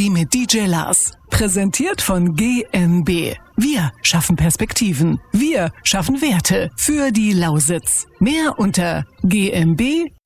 Die mit DJ Lars. Präsentiert von GmbH. Wir schaffen Perspektiven. Wir schaffen Werte für die Lausitz. Mehr unter GmbH.